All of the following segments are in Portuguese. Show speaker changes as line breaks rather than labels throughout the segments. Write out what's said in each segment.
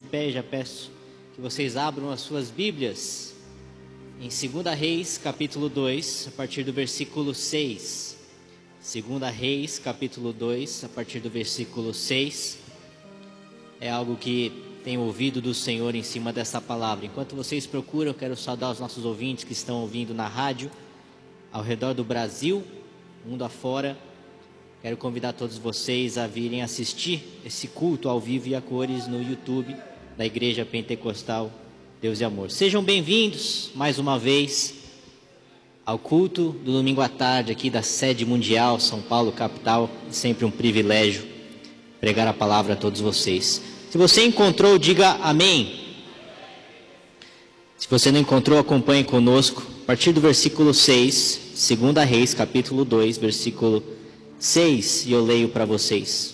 pé, já peço que vocês abram as suas Bíblias em 2 Reis, capítulo 2, a partir do versículo 6. 2 Reis, capítulo 2, a partir do versículo 6. É algo que tenho ouvido do Senhor em cima dessa palavra. Enquanto vocês procuram, eu quero saudar os nossos ouvintes que estão ouvindo na rádio, ao redor do Brasil, mundo afora. Quero convidar todos vocês a virem assistir esse culto ao vivo e a cores no YouTube da Igreja Pentecostal Deus e Amor. Sejam bem-vindos mais uma vez ao culto do domingo à tarde aqui da sede mundial, São Paulo, capital. É sempre um privilégio pregar a palavra a todos vocês. Se você encontrou, diga amém. Se você não encontrou, acompanhe conosco. A partir do versículo 6, 2 Reis, capítulo 2, versículo 6, e eu leio para vocês.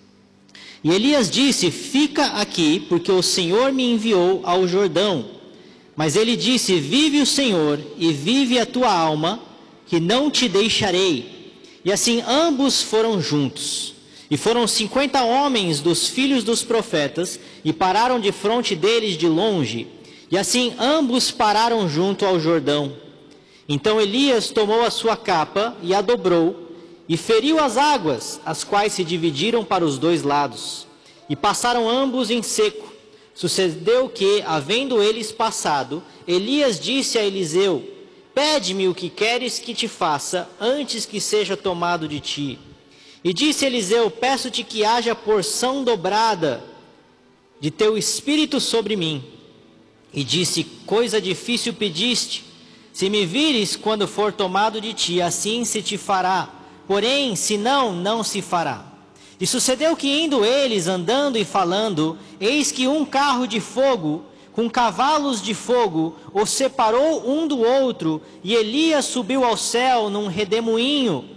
E Elias disse: fica aqui, porque o Senhor me enviou ao Jordão. Mas ele disse: vive o Senhor, e vive a tua alma, que não te deixarei. E assim ambos foram juntos. E foram 50 homens dos filhos dos profetas, e pararam defronte deles de longe. E assim ambos pararam junto ao Jordão. Então Elias tomou a sua capa e a dobrou, e feriu as águas, as quais se dividiram para os dois lados, e passaram ambos em seco. Sucedeu que, havendo eles passado, Elias disse a Eliseu: pede-me o que queres que te faça, antes que seja tomado de ti. E disse Eliseu: peço-te que haja porção dobrada de teu espírito sobre mim. E disse: coisa difícil pediste, se me vires quando for tomado de ti, assim se te fará. Porém, se não, não se fará. E sucedeu que, indo eles andando e falando, eis que um carro de fogo, com cavalos de fogo, os separou um do outro, e Elias subiu ao céu num redemoinho.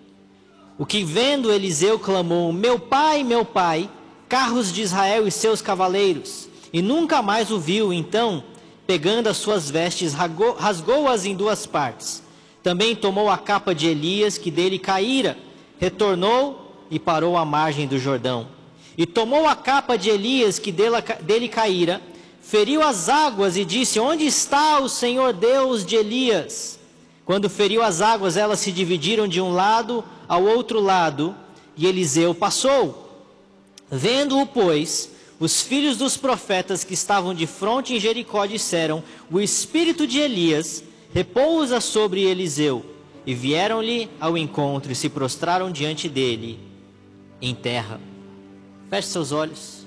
O que vendo Eliseu clamou: meu pai, carros de Israel e seus cavaleiros. E nunca mais o viu. Então, pegando as suas vestes, rasgou-as em duas partes. Também tomou a capa de Elias, que dele caíra, retornou e parou à margem do Jordão. E tomou a capa de Elias, que dele caíra, feriu as águas e disse: onde está o Senhor Deus de Elias? Quando feriu as águas, elas se dividiram de um lado ao outro lado, e Eliseu passou. Vendo-o, pois, os filhos dos profetas que estavam de fronte em Jericó disseram: o espírito de Elias repousa sobre Eliseu. E vieram-lhe ao encontro e se prostraram diante dele em terra. Feche seus olhos.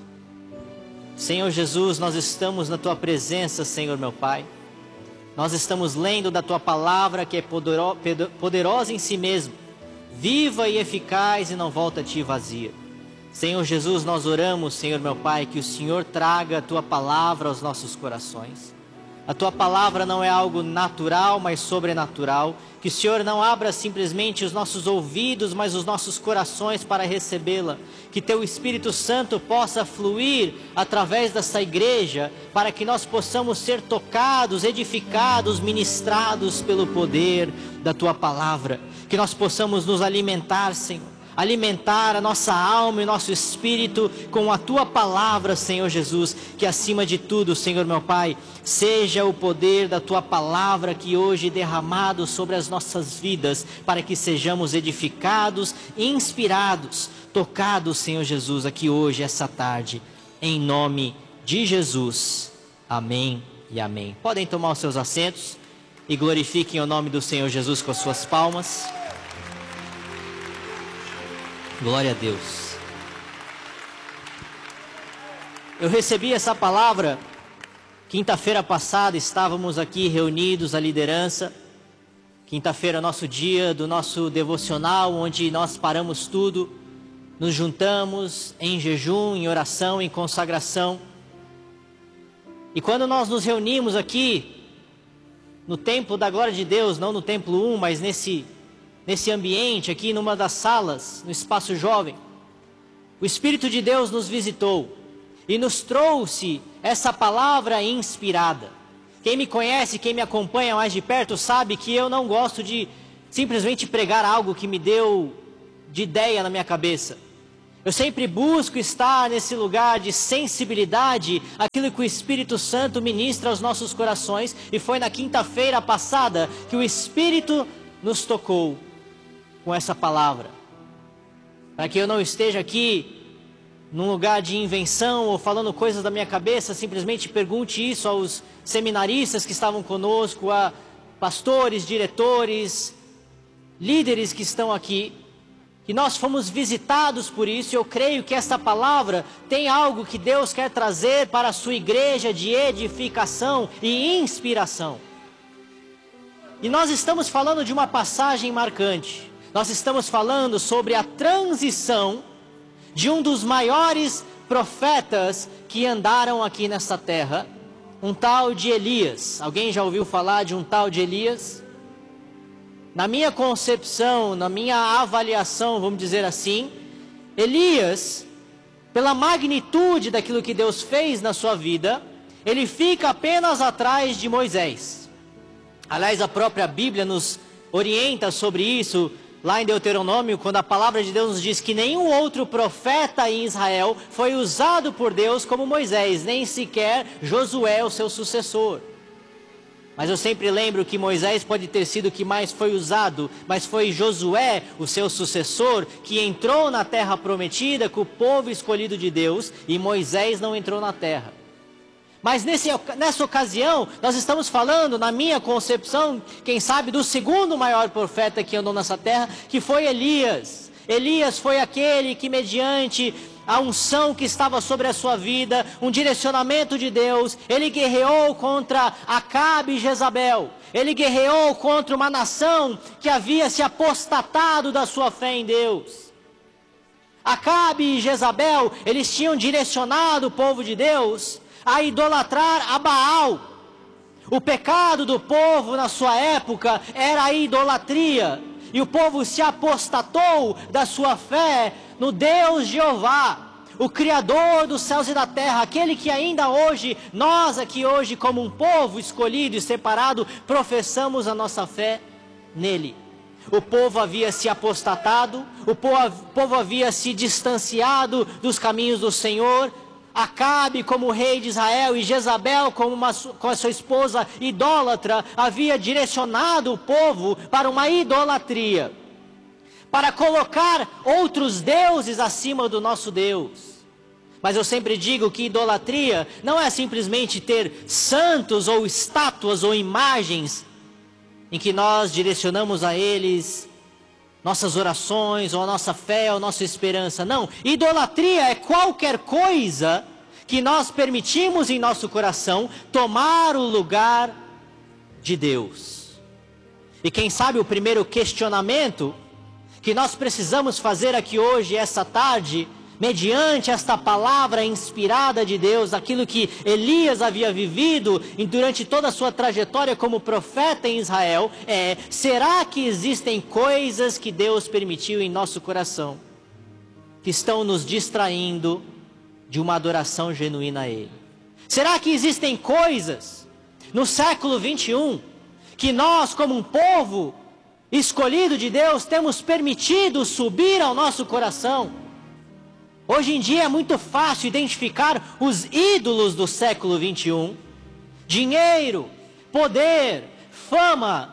Senhor Jesus, nós estamos na tua presença, Senhor meu Pai. Nós estamos lendo da tua palavra, que é poderosa em si mesmo, viva e eficaz, e não volta a ti vazia. Senhor Jesus, nós oramos, Senhor meu Pai, que o Senhor traga a tua palavra aos nossos corações. A tua palavra não é algo natural, mas sobrenatural. Que o Senhor não abra simplesmente os nossos ouvidos, mas os nossos corações para recebê-la. Que teu Espírito Santo possa fluir através dessa igreja, para que nós possamos ser tocados, edificados, ministrados pelo poder da tua palavra. Que nós possamos nos alimentar, Senhor. Alimentar a nossa alma e nosso espírito com a tua palavra, Senhor Jesus. Que acima de tudo, Senhor meu Pai, seja o poder da tua palavra que hoje derramado sobre as nossas vidas, para que sejamos edificados, inspirados, tocados, Senhor Jesus, aqui hoje, essa tarde, em nome de Jesus. Amém e amém. Podem tomar os seus assentos e glorifiquem o nome do Senhor Jesus com as suas palmas. Glória a Deus. Eu recebi essa palavra quinta-feira passada. Estávamos aqui reunidos, a liderança. Quinta-feira, nosso dia do nosso devocional, onde nós paramos tudo, nos juntamos em jejum, em oração, em consagração. E quando nós nos reunimos aqui no templo da glória de Deus, não no templo 1, mas nesse ambiente aqui, numa das salas, no espaço jovem, o Espírito de Deus nos visitou e nos trouxe essa palavra inspirada. Quem me conhece, quem me acompanha mais de perto, sabe que eu não gosto de simplesmente pregar algo que me deu de ideia na minha cabeça. Eu sempre busco estar nesse lugar de sensibilidade, aquilo que o Espírito Santo ministra aos nossos corações. E foi na quinta-feira passada que o Espírito nos tocou com essa palavra. Para que eu não esteja aqui num lugar de invenção ou falando coisas da minha cabeça, simplesmente pergunte isso aos seminaristas que estavam conosco, a pastores, diretores, líderes que estão aqui. E nós fomos visitados por isso, e eu creio que esta palavra tem algo que Deus quer trazer para a sua igreja de edificação e inspiração. E nós estamos falando de uma passagem marcante. Nós estamos falando sobre a transição de um dos maiores profetas que andaram aqui nesta terra, um tal de Elias. Alguém já ouviu falar de um tal de Elias? Na minha concepção, na minha avaliação, vamos dizer assim, Elias, pela magnitude daquilo que Deus fez na sua vida, ele fica apenas atrás de Moisés. Aliás, a própria Bíblia nos orienta sobre isso, lá em Deuteronômio, quando a palavra de Deus nos diz que nenhum outro profeta em Israel foi usado por Deus como Moisés, nem sequer Josué, o seu sucessor. Mas eu sempre lembro que Moisés pode ter sido o que mais foi usado, mas foi Josué, o seu sucessor, que entrou na terra prometida com o povo escolhido de Deus, e Moisés não entrou na terra. Mas nessa ocasião, nós estamos falando, na minha concepção, quem sabe, do segundo maior profeta que andou nessa terra, que foi Elias. Elias foi aquele que, mediante a unção que estava sobre a sua vida, um direcionamento de Deus, ele guerreou contra Acabe e Jezabel. Ele guerreou contra uma nação que havia se apostatado da sua fé em Deus. Acabe e Jezabel, eles tinham direcionado o povo de Deus a idolatrar a Baal. O pecado do povo na sua época era a idolatria. E o povo se apostatou da sua fé no Deus Jeová, o Criador dos céus e da terra, aquele que ainda hoje, nós aqui hoje como um povo escolhido e separado, professamos a nossa fé nele. O povo havia se apostatado, o povo havia se distanciado dos caminhos do Senhor. Acabe, como rei de Israel, e Jezabel, com a sua esposa idólatra, havia direcionado o povo para uma idolatria, para colocar outros deuses acima do nosso Deus. Mas eu sempre digo que idolatria não é simplesmente ter santos ou estátuas ou imagens em que nós direcionamos a eles nossas orações, ou a nossa fé, ou a nossa esperança. Não, idolatria é qualquer coisa que nós permitimos em nosso coração tomar o lugar de Deus. E quem sabe o primeiro questionamento que nós precisamos fazer aqui hoje, essa tarde, mediante esta palavra inspirada de Deus, aquilo que Elias havia vivido durante toda a sua trajetória como profeta em Israel, será que existem coisas que Deus permitiu em nosso coração, que estão nos distraindo de uma adoração genuína a Ele? Será que existem coisas no século 21 que nós, como um povo escolhido de Deus, temos permitido subir ao nosso coração? Hoje em dia é muito fácil identificar os ídolos do século 21. Dinheiro, poder, fama.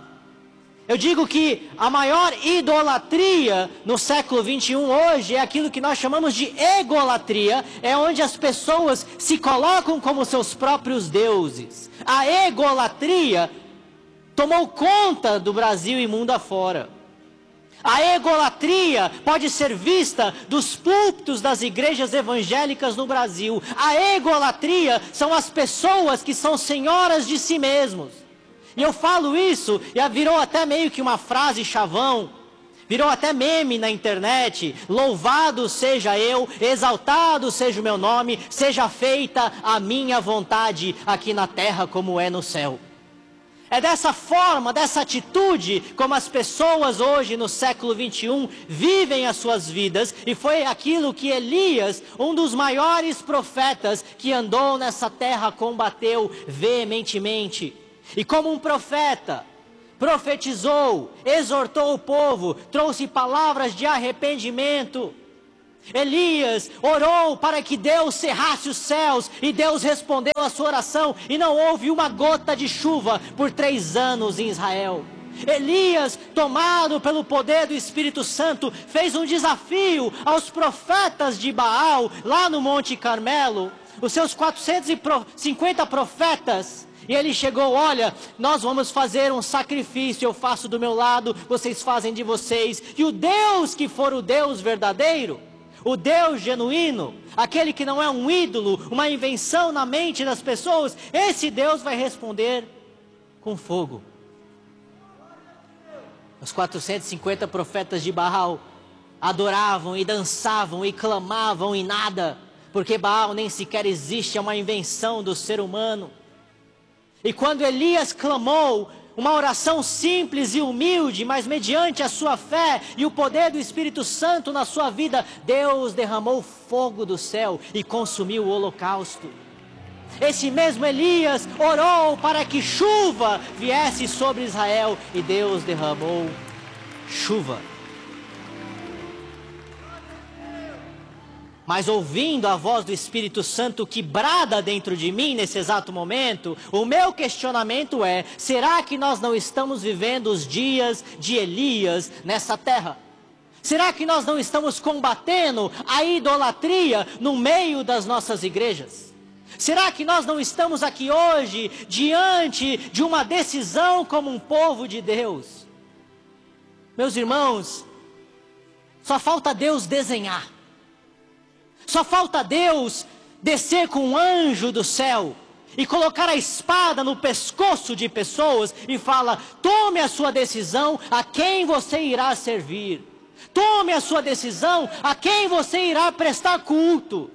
Eu digo que a maior idolatria no século 21 hoje é aquilo que nós chamamos de egolatria. É onde as pessoas se colocam como seus próprios deuses. A egolatria tomou conta do Brasil e mundo afora. A egolatria pode ser vista dos púlpitos das igrejas evangélicas no Brasil. A egolatria são as pessoas que são senhoras de si mesmos. E eu falo isso, e virou até meio que uma frase chavão, virou até meme na internet. Louvado seja eu, exaltado seja o meu nome, seja feita a minha vontade aqui na terra como é no céu. É dessa forma, dessa atitude, como as pessoas hoje no século 21 vivem as suas vidas. E foi aquilo que Elias, um dos maiores profetas que andou nessa terra, combateu veementemente. E como um profeta, profetizou, exortou o povo, trouxe palavras de arrependimento. Elias orou para que Deus cerrasse os céus, e Deus respondeu a sua oração, e não houve uma gota de chuva por 3 anos em Israel. Elias, tomado pelo poder do Espírito Santo, fez um desafio aos profetas de Baal, lá no Monte Carmelo, os seus 450 profetas, e ele chegou: olha, nós vamos fazer um sacrifício, eu faço do meu lado, vocês fazem de vocês, e o Deus que for o Deus verdadeiro, o Deus genuíno, aquele que não é um ídolo, uma invenção na mente das pessoas, esse Deus vai responder com fogo. Os 450 profetas de Baal adoravam e dançavam e clamavam e nada, porque Baal nem sequer existe, é uma invenção do ser humano. E quando Elias clamou, uma oração simples e humilde, mas mediante a sua fé e o poder do Espírito Santo na sua vida, Deus derramou fogo do céu e consumiu o holocausto. Esse mesmo Elias orou para que chuva viesse sobre Israel, e Deus derramou chuva. Mas ouvindo a voz do Espírito Santo que brada dentro de mim nesse exato momento, o meu questionamento é: será que nós não estamos vivendo os dias de Elias nessa terra? Será que nós não estamos combatendo a idolatria no meio das nossas igrejas? Será que nós não estamos aqui hoje diante de uma decisão como um povo de Deus? Meus irmãos, só falta Deus desenhar. Só falta Deus descer com um anjo do céu e colocar a espada no pescoço de pessoas e fala: tome a sua decisão a quem você irá servir. Tome a sua decisão a quem você irá prestar culto.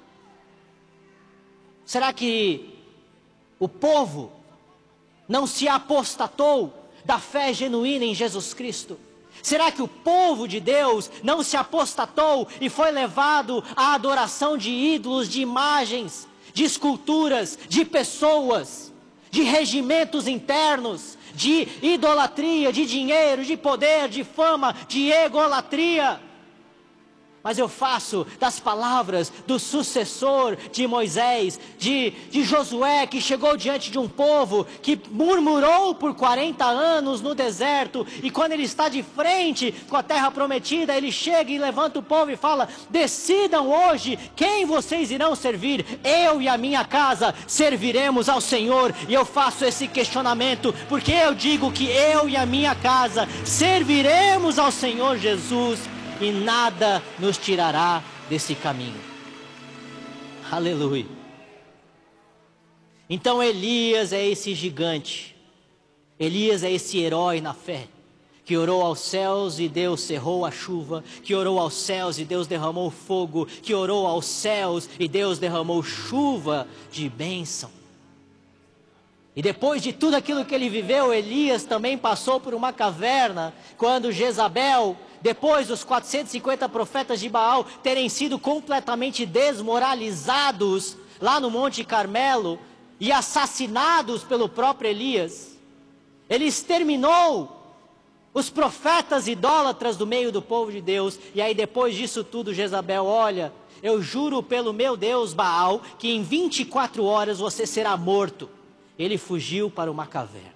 Será que o povo não se apostatou da fé genuína em Jesus Cristo? Será que o povo de Deus não se apostatou e foi levado à adoração de ídolos, de imagens, de esculturas, de pessoas, de regimentos internos, de idolatria, de dinheiro, de poder, de fama, de egolatria? Mas eu faço das palavras do sucessor de Moisés, de Josué, que chegou diante de um povo que murmurou por 40 anos no deserto, e quando ele está de frente com a terra prometida, ele chega e levanta o povo e fala: decidam hoje quem vocês irão servir. Eu e a minha casa serviremos ao Senhor. E eu faço esse questionamento, porque eu digo que eu e a minha casa serviremos ao Senhor Jesus, e nada nos tirará desse caminho. Aleluia. Então Elias é esse gigante, Elias é esse herói na fé, que orou aos céus e Deus cerrou a chuva, que orou aos céus e Deus derramou fogo, que orou aos céus e Deus derramou chuva de bênção. E depois de tudo aquilo que ele viveu, Elias também passou por uma caverna, quando Jezabel, depois dos 450 profetas de Baal terem sido completamente desmoralizados lá no Monte Carmelo e assassinados pelo próprio Elias, ele exterminou os profetas idólatras do meio do povo de Deus. E aí, depois disso tudo, Jezabel: olha, eu juro pelo meu Deus Baal que em 24 horas você será morto. Ele fugiu para uma caverna.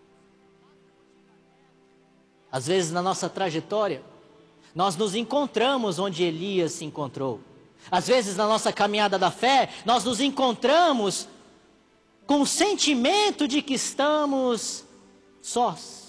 Às vezes na nossa trajetória, nós nos encontramos onde Elias se encontrou. Às vezes na nossa caminhada da fé, nós nos encontramos com o sentimento de que estamos sós.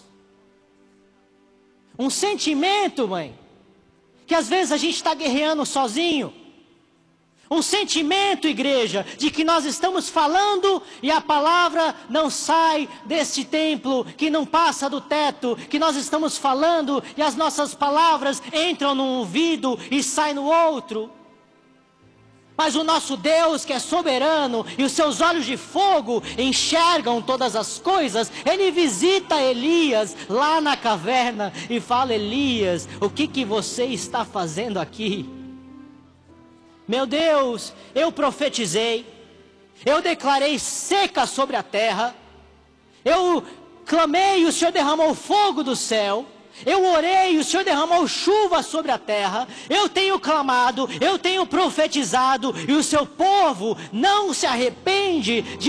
Um sentimento, mãe, que às vezes a gente está guerreando sozinho. Um sentimento, igreja, de que nós estamos falando e a palavra não sai deste templo, que não passa do teto, que nós estamos falando e as nossas palavras entram num ouvido e saem no outro. Mas o nosso Deus, que é soberano e os seus olhos de fogo enxergam todas as coisas, ele visita Elias lá na caverna e fala: Elias, o que você está fazendo aqui? Meu Deus, eu profetizei, eu declarei seca sobre a terra, eu clamei e o Senhor derramou fogo do céu,
Eu orei, o Senhor derramou chuva sobre a terra. Eu tenho clamado, eu tenho profetizado, e o seu povo não se arrepende de